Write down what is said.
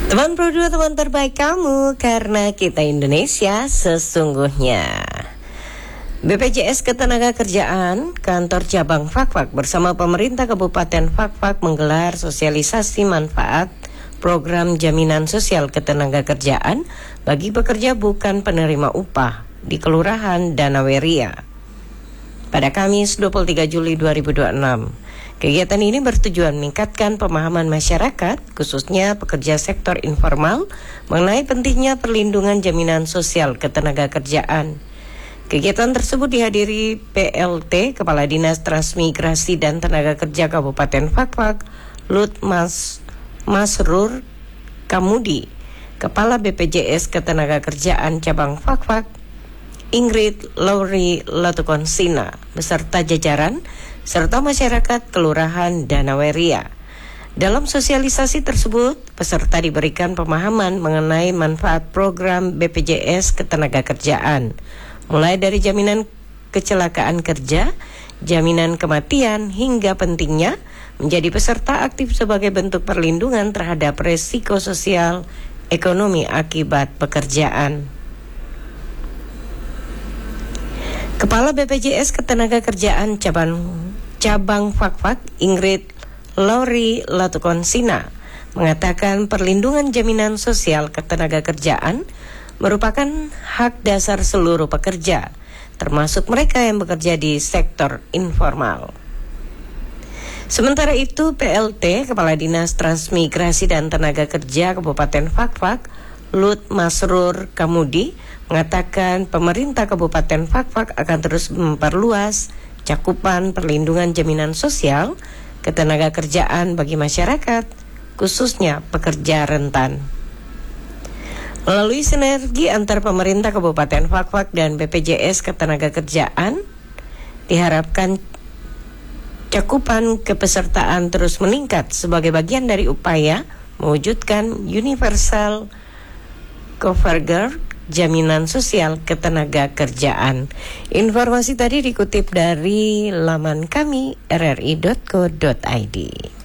Teman Pro 2, teman terbaik kamu, karena kita Indonesia sesungguhnya. BPJS Ketenagakerjaan, Kantor Cabang Fakfak bersama pemerintah Kabupaten Fakfak menggelar sosialisasi manfaat program jaminan sosial ketenagakerjaan bagi pekerja bukan penerima upah di Kelurahan Danaweria pada Kamis 23 Juli 2026. Kegiatan ini bertujuan meningkatkan pemahaman masyarakat, khususnya pekerja sektor informal, mengenai pentingnya perlindungan jaminan sosial ketenagakerjaan. Kegiatan tersebut dihadiri PLT, Kepala Dinas Transmigrasi dan Tenaga Kerja Kabupaten Fakfak, Lut Masrur Kamudi, Kepala BPJS Ketenagakerjaan Cabang Fakfak, Ingrid Lauri Latukonsina, beserta jajaran, serta masyarakat Kelurahan Danaweria. Dalam sosialisasi tersebut, peserta diberikan pemahaman mengenai manfaat program BPJS Ketenagakerjaan, mulai dari jaminan kecelakaan kerja, jaminan kematian, hingga pentingnya menjadi peserta aktif sebagai bentuk perlindungan terhadap resiko sosial ekonomi akibat pekerjaan. Kepala BPJS Ketenagakerjaan Cabang Fakfak, Ingrid Lauri Latukonsina, mengatakan perlindungan jaminan sosial ketenagakerjaan merupakan hak dasar seluruh pekerja, termasuk mereka yang bekerja di sektor informal. Sementara itu, PLT, Kepala Dinas Transmigrasi dan Tenaga Kerja Kabupaten Fakfak, Lut Masrur Kamudi, mengatakan pemerintah Kabupaten Fakfak akan terus memperluas cakupan perlindungan jaminan sosial ketenagakerjaan bagi masyarakat, khususnya pekerja rentan. Melalui sinergi antar pemerintah Kabupaten Fakfak dan BPJS Ketenagakerjaan, diharapkan cakupan kepesertaan terus meningkat sebagai bagian dari upaya mewujudkan universal coverage jaminan sosial ketenagakerjaan. Informasi tadi dikutip dari laman kami rri.co.id.